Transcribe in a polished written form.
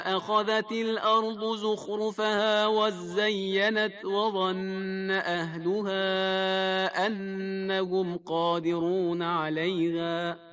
أخذت الأرض زخرفها وزينت وظن أهلها أنهم قادرون عليها